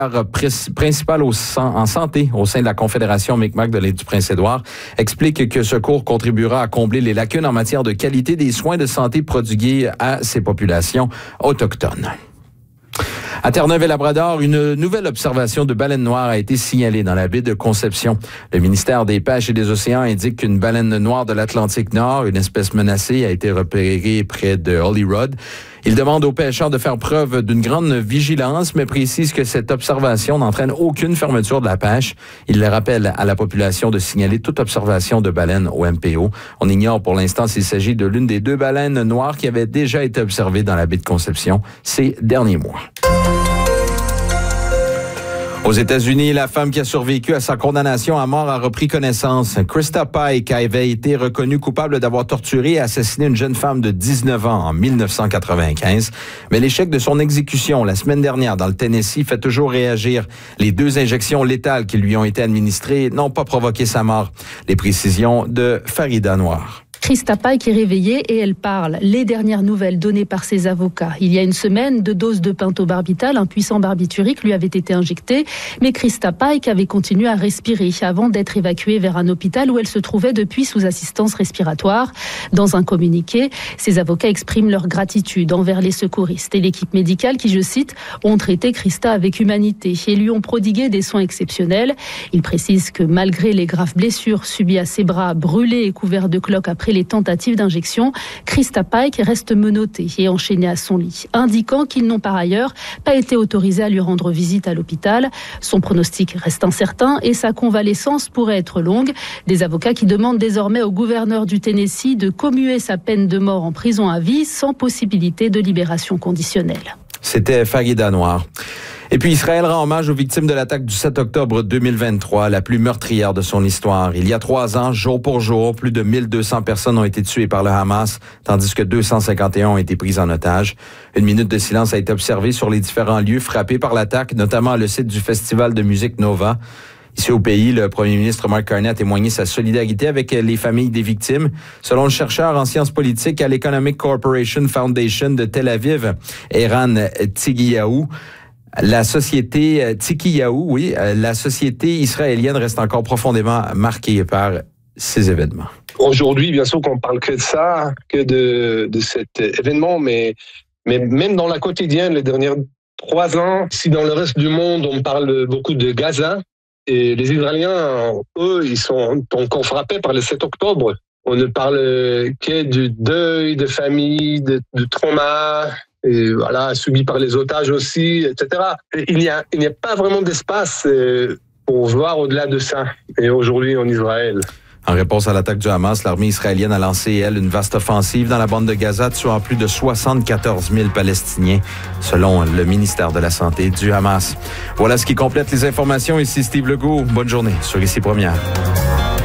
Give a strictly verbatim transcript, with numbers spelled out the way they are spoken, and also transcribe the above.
principal au, en santé au sein de la Confédération Mi'kmaq de l'île du Prince-Édouard, explique que ce cours contribuera à combler les lacunes en matière de qualité des soins de santé prodigués à ces populations autochtones. À Terre-Neuve et Labrador, une nouvelle observation de baleine noire a été signalée dans la baie de Conception. Le ministère des Pêches et des Océans indique qu'une baleine noire de l'Atlantique Nord, une espèce menacée, a été repérée près de Holyrood. Il demande aux pêcheurs de faire preuve d'une grande vigilance, mais précise que cette observation n'entraîne aucune fermeture de la pêche. Il rappelle à la population de signaler toute observation de baleine au M P O. On ignore pour l'instant s'il s'agit de l'une des deux baleines noires qui avaient déjà été observées dans la baie de Conception ces derniers mois. Aux États-Unis, la femme qui a survécu à sa condamnation à mort a repris connaissance. Krista Pike avait été reconnue coupable d'avoir torturé et assassiné une jeune femme de dix-neuf ans en dix-neuf cent quatre-vingt-quinze. Mais l'échec de son exécution la semaine dernière dans le Tennessee fait toujours réagir. Les deux injections létales qui lui ont été administrées n'ont pas provoqué sa mort. Les précisions de Farida Noir. Krista Pike est réveillée et elle parle. Les dernières nouvelles données par ses avocats. Il y a une semaine, deux doses de pentobarbital, un puissant barbiturique, lui avaient été injectées. Mais Krista Pike avait continué à respirer avant d'être évacuée vers un hôpital où elle se trouvait depuis sous assistance respiratoire. Dans un communiqué, ses avocats expriment leur gratitude envers les secouristes et l'équipe médicale qui, je cite, ont traité Krista avec humanité et lui ont prodigué des soins exceptionnels. Ils précisent que malgré les graves blessures subies à ses bras, brûlés et couverts de cloques après les tentatives d'injection, Krista Pike reste menottée et enchaînée à son lit, indiquant qu'ils n'ont par ailleurs pas été autorisés à lui rendre visite à l'hôpital. Son pronostic reste incertain et sa convalescence pourrait être longue. Des avocats qui demandent désormais au gouverneur du Tennessee de commuer sa peine de mort en prison à vie sans possibilité de libération conditionnelle. C'était Farida Noir. Et puis Israël rend hommage aux victimes de l'attaque du sept octobre deux mille vingt-trois, la plus meurtrière de son histoire. Il y a trois ans, jour pour jour, plus de mille deux cents personnes ont été tuées par le Hamas, tandis que deux cent cinquante et un ont été prises en otage. Une minute de silence a été observée sur les différents lieux frappés par l'attaque, notamment le site du festival de musique Nova. Ici au pays, le premier ministre Mark Carney a témoigné sa solidarité avec les familles des victimes. Selon le chercheur en sciences politiques à l'Economic Corporation Foundation de Tel Aviv, Eran Tigiyahu, La société Tikiyahu, oui, la société israélienne reste encore profondément marquée par ces événements. Aujourd'hui, bien sûr qu'on parle que de ça, que de, de cet événement, mais, mais même dans la quotidienne, les dernières trois ans, si dans le reste du monde, on parle beaucoup de Gaza, et les Israéliens, eux, ils sont encore frappés par le sept octobre. On ne parle que du deuil de famille, de, de trauma, et voilà, subi par les otages aussi, et cetera. Et il n'y a, il n'y a pas vraiment d'espace pour voir au-delà de ça. Et aujourd'hui, en Israël. En réponse à l'attaque du Hamas, l'armée israélienne a lancé, elle, une vaste offensive dans la bande de Gaza, tuant plus de soixante-quatorze mille Palestiniens, selon le ministère de la Santé du Hamas. Voilà ce qui complète les informations. Ici Steve Legault. Bonne journée sur Ici Première.